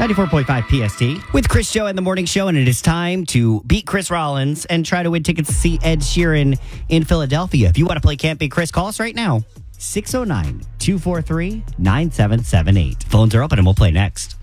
94.5 PST with Chris Joe and the Morning Show, and it is time to beat Chris Rollins and try to win tickets to see Ed Sheeran in Philadelphia. If you want to play Can't Beat Chris, call us right now. 609-243-9778. Phones are open and we'll play next.